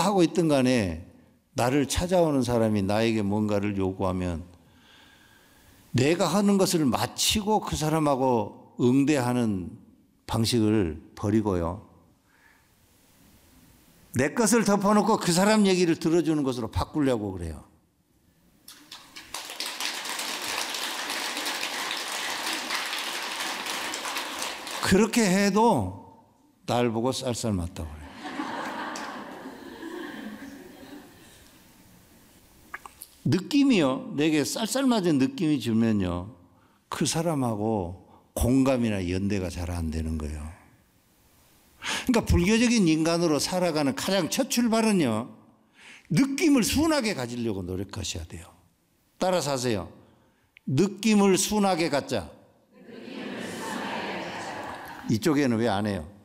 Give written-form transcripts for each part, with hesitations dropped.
하고 있든 간에 나를 찾아오는 사람이 나에게 뭔가를 요구하면 내가 하는 것을 마치고 그 사람하고 응대하는 방식을 버리고요. 내 것을 덮어놓고 그 사람 얘기를 들어주는 것으로 바꾸려고 그래요. 그렇게 해도 날 보고 쌀쌀맞다고 그래요. 느낌이요. 내게 쌀쌀맞은 느낌이 주면요. 그 사람하고 공감이나 연대가 잘 안 되는 거예요. 그러니까 불교적인 인간으로 살아가는 가장 첫 출발은요. 느낌을 순하게 가지려고 노력하셔야 돼요. 따라서 하세요. 느낌을 순하게 갖자. 이쪽에는 왜 안 해요?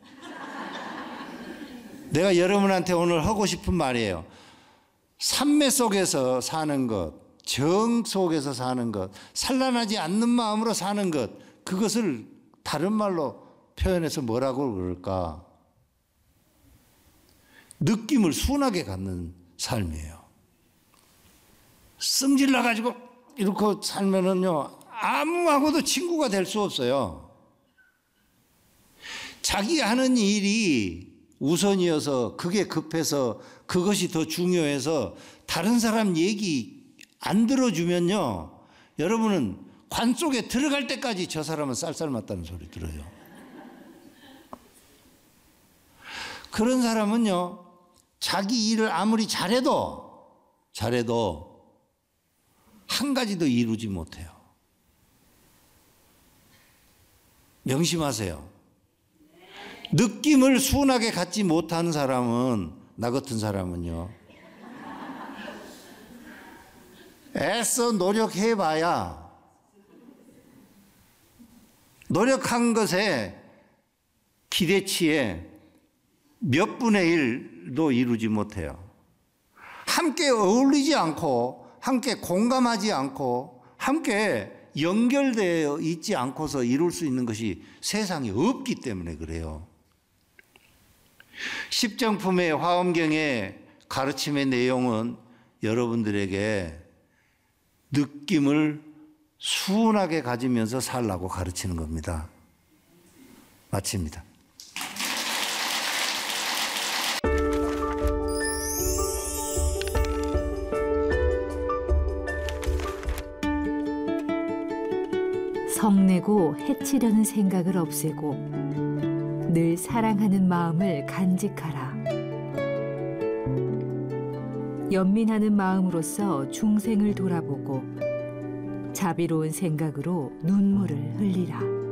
내가 여러분한테 오늘 하고 싶은 말이에요. 삼매 속에서 사는 것, 정 속에서 사는 것, 산란하지 않는 마음으로 사는 것, 그것을 다른 말로 표현해서 뭐라고 그럴까? 느낌을 순하게 갖는 삶이에요. 승질나가지고 이렇게 살면은요, 아무하고도 친구가 될 수 없어요. 자기 하는 일이 우선이어서 그게 급해서 그것이 더 중요해서 다른 사람 얘기 안 들어주면요. 여러분은 관 속에 들어갈 때까지 저 사람은 쌀쌀맞다는 소리 들어요. 그런 사람은요. 자기 일을 아무리 잘해도 한 가지도 이루지 못해요. 명심하세요. 느낌을 순하게 갖지 못하는 사람은, 나 같은 사람은요, 애써 노력해봐야 노력한 것에 기대치에 몇 분의 1도 이루지 못해요. 함께 어울리지 않고, 함께 공감하지 않고, 함께 연결되어 있지 않고서 이룰 수 있는 것이 세상에 없기 때문에 그래요. 십정품의 화엄경의 가르침의 내용은 여러분들에게 느낌을 순하게 가지면서 살라고 가르치는 겁니다. 마칩니다. 성내고 해치려는 생각을 없애고 늘 사랑하는 마음을 간직하라. 연민하는 마음으로써 중생을 돌아보고 자비로운 생각으로 눈물을 흘리라.